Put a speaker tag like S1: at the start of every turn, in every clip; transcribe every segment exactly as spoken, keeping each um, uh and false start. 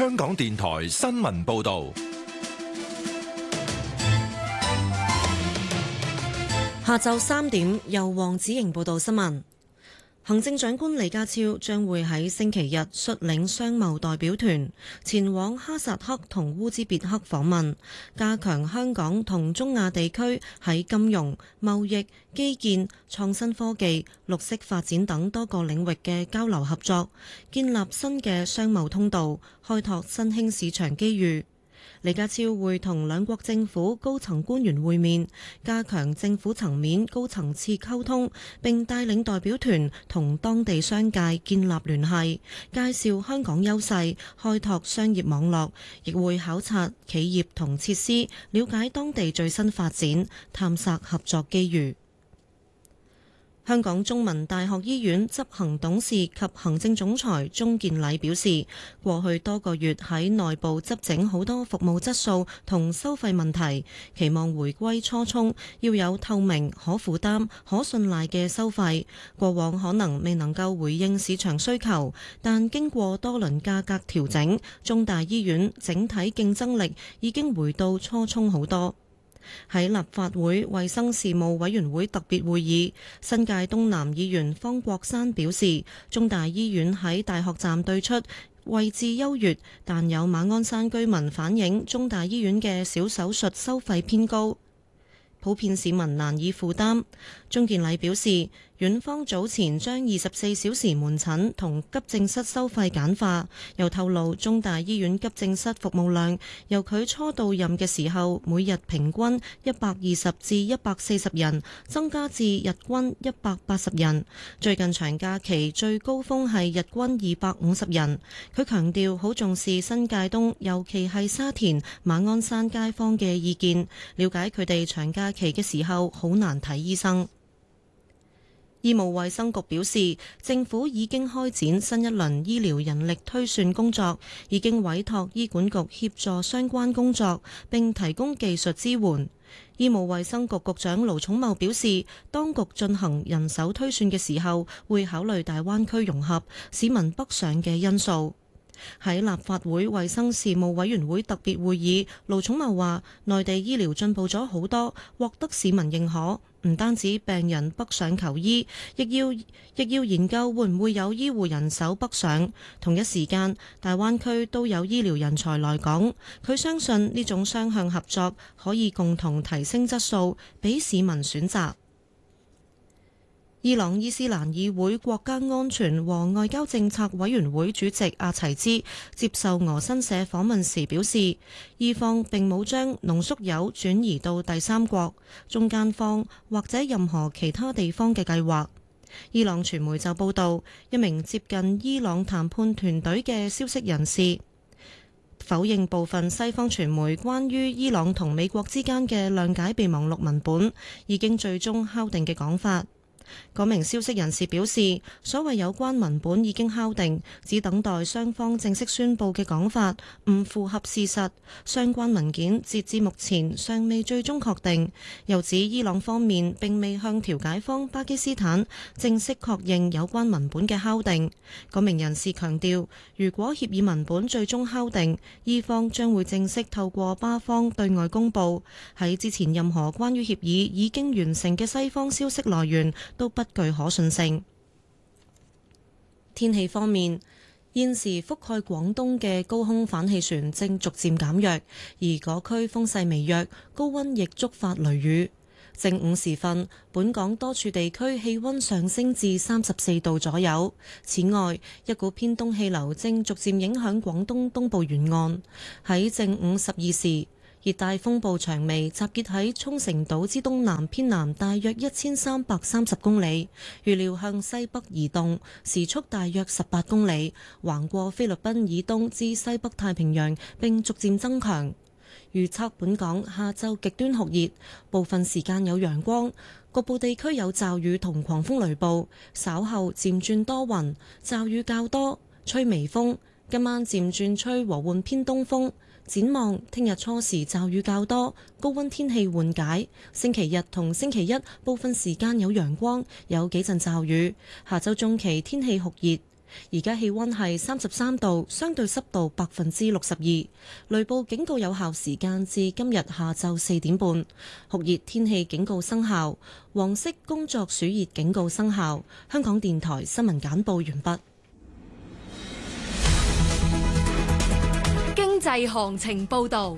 S1: 香港電台新聞報道。
S2: 下晝三點，由黃子瑩報道新聞。行政長官李家超將會喺星期日率領商貿代表團前往哈薩克同烏茲別克訪問，加強香港同中亞地區喺金融、貿易、基建、創新科技、綠色發展等多個領域嘅交流合作，建立新嘅商貿通道，開拓新興市場機遇。李家超會同兩國政府高層官員會面，加強政府層面高層次溝通，並帶領代表團同當地商界建立聯繫，介紹香港優勢，開拓商業網絡，亦會考察企業同設施，了解當地最新發展，探索合作機遇。香港中文大學醫院執行董事及行政總裁鍾健禮表示，過去多個月喺內部執整好多服務質素同收費問題，期望回歸初衷，要有透明、可負擔、可信賴嘅收費。過往可能未能夠回應市場需求，但經過多輪價格調整，中大醫院整體競爭力已經回到初衷好多。喺立法會衛生事務委員會特別會議，新界東南議員方國珊表示，中大醫院喺大學站對出，位置優越，但有馬鞍山居民反映中大醫院嘅小手術收費偏高，普遍市民難以負擔。鍾健禮表示，院方早前將二十四小時門診同急症室收費簡化，又透露中大醫院急症室服務量由佢初到任嘅時候每日平均一百二十至一百四十人，增加至日均一百八十人。最近長假期最高峰係日均二百五十人。佢強調好重視新界東，尤其係沙田、馬鞍山街坊嘅意見，了解佢哋長假期嘅時候好難睇醫生。醫務衛生局表示，政府已經開展新一輪醫療人力推算工作，已經委託醫管局協助相關工作，並提供技術支援。醫務衛生局局長盧寵茂表示，當局進行人手推算嘅時候，會考慮大灣區融合、市民北上嘅因素。喺立法會衛生事務委員會特別會議，盧寵茂話：內地醫療進步咗好多，獲得市民認可。唔單止病人北上求醫，亦要亦要研究會唔會有醫護人手北上。同一時間，大灣區都有醫療人才來港。佢相信呢種雙向合作可以共同提升質素，俾市民選擇。伊朗伊斯蘭議會國家安全和外交政策委員會主席阿齊茲接受俄新社訪問時表示，伊方並冇將濃縮鈾轉移到第三國、中間方或者任何其他地方嘅計劃。伊朗傳媒就報道，一名接近伊朗談判團隊嘅消息人士否認部分西方傳媒關於伊朗同美國之間嘅諒解備忘錄文本已經最終敲定嘅講法。嗰名消息人士表示，所謂有關文本已經敲定，只等待雙方正式宣佈嘅講法唔符合事實，相關文件截至目前尚未最終確定。又指伊朗方面並未向調解方巴基斯坦正式確認有關文本嘅敲定。嗰名人士強調，如果協議文本最終敲定，伊方將會正式透過巴方對外公佈。喺之前任何關於協議已經完成嘅西方消息來源都不具可信性。天氣方面，現時覆蓋廣東嘅高空反氣旋正逐漸減弱，而嗰區風勢微弱，高溫亦觸發雷雨。正午時分，本港多處地區氣溫上升至三十四度左右。此外，一股偏東氣流正逐漸影響廣東東部沿岸。喺正午十二時，熱帶風暴長尾集結喺沖繩島之東南偏南大約一千三百三十公里，預料向西北移動，時速大約十八公里，橫過菲律賓以東至西北太平洋，並逐漸增強。預測本港下晝極端酷熱，部分時間有陽光，局部地區有驟雨同狂風雷暴，稍後漸轉多雲，驟雨較多，吹微風，今晚漸轉吹和緩偏東風。展望聽日初時驟雨較多，高溫天氣緩解。星期日同星期一部分時間有陽光，有幾陣驟雨。下周中期天氣酷熱。 而家氣溫係三十三度，相對濕度百分之六十二。雷暴警告有效時間至今日下晝四點半。酷熱天氣警告生效，黃色工作暑熱警告生效。香港電台新聞簡報完畢。
S3: 經濟行情報道。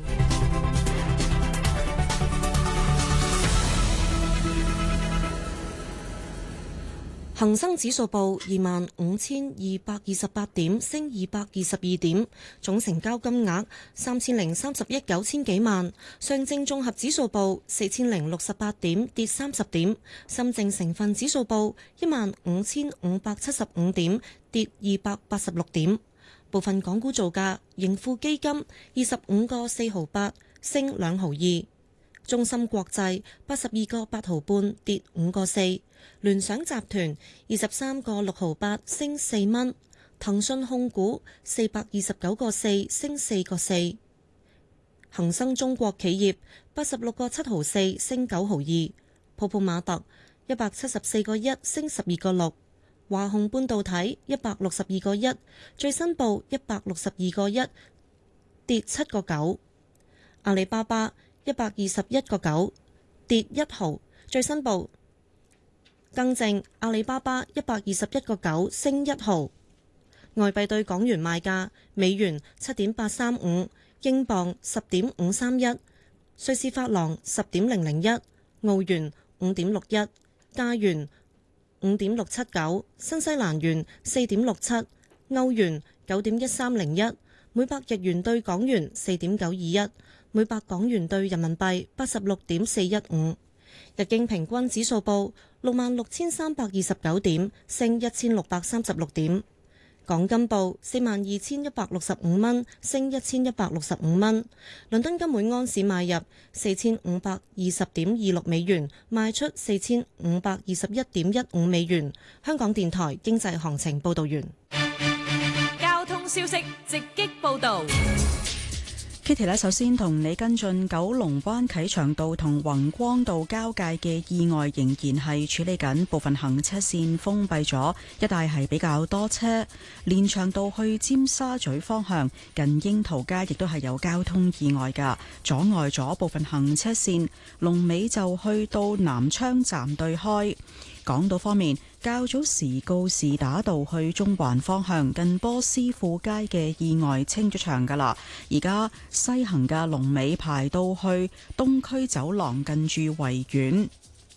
S2: 恒生指數報二萬五千二百二十八點，升二百二十二點，總成交金額三千零三十億九千幾萬。上證綜合指數報四千零六十八點，跌三十點。深證成分指數報一萬五千五百七十五點，跌二百八十六點。部分港股造價：盈富基金二十五個四毫八，升兩毫二；中芯國際八十二個八毫半，跌五個四；聯想集團二十三個六毫八，升四蚊；騰訊控股四百二十九個四，升四個四；恒生中國企業八十六個七毫四，升九毫二；泡泡瑪特一百七十四個一，升十二個六。華虹半導體一百六十二個一，最新報一百六十二個一，跌七個九。阿里巴巴一百二十一個九，跌一毫，最新報更正，阿里巴巴一百二十一個九，升一毫。外幣對港元賣價：美元七點八三五，英鎊十點五三一，瑞士法郎十點零零一，澳元五點六一，加元五點六七九，新西蘭元四點六七，歐元九點一三零一，每百日元對港元四點九二一，每百港元對人民幣八十六點四一五。日經平均指數報六萬六千三百二十九點，升一千六百三十六點。港金報四萬二千一百六十五蚊，升一千一百六十五蚊。倫敦金每安士買入四千五百二十點二六美元，賣出四千五百二十一點一五美元。香港電台經濟行情報道完。
S3: 交通消息直擊報道。
S4: Kitty 呢，首先同你跟進九龍灣啟祥道同宏光道交界嘅意外，仍然係處理緊，部分行車線封閉咗，一帶係比較多車。連翔道去尖沙咀方向近櫻桃街亦都係有交通意外㗎，阻礙咗部分行車線。龍尾就去到南昌站對開。港島方面，較早時告士打道去中環方向近波斯富街嘅意外清咗場㗎啦，而家西行嘅龍尾排到去東區走廊近住維園。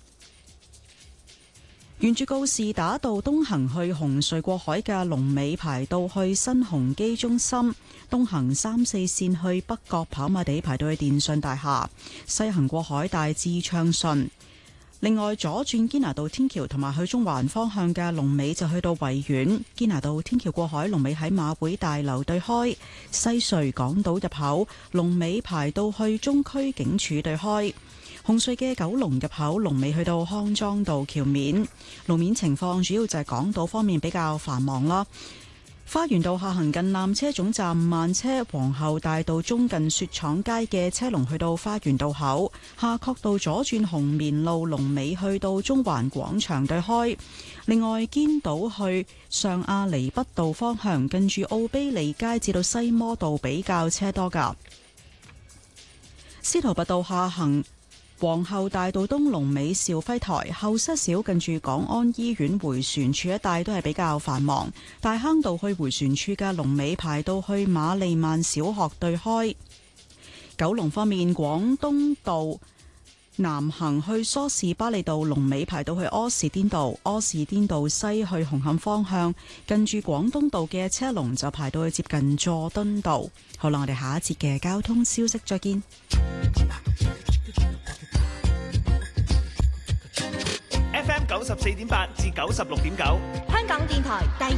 S4: 沿住告士打道東行去紅隧過海嘅龍尾排到去新鴻基中心，東行三四線去北角跑馬地排到去電訊大廈，西行過海大致暢順。另外，左轉堅拿道天橋同埋去中環方向嘅龍尾就去到維園。堅拿道天橋過海龍尾喺馬會大樓對開。西隧港島入口龍尾排到去中區警署對開。紅隧嘅九龍入口龍尾去到康莊道橋面。路面情況主要就係港島方面比較繁忙啦。花園道下行近纜車總站慢車，皇后大道中近雪廠街嘅車龍去到花園道口，夏慤道左轉紅棉路龍尾去到中環廣場對開。另外，堅道去上亞厘畢道方向近住奧卑利街至到西摩道比較車多㗎。司徒拔道下行皇后大道東龍尾兆輝台，後些少近住港安醫院迴旋處一帶都係比較繁忙。大坑道去迴旋處嘅龍尾排到去瑪利曼小學對開。九龍方面，廣東道南行去梳士巴利道龍尾排到去柯士甸道，柯士甸道西去紅磡方向近住廣東道嘅車龍就排到去接近佐敦道。好啦，我哋下一節嘅交通消息再見。
S5: F M 九十四點八至九十六點九，
S3: 香港電台第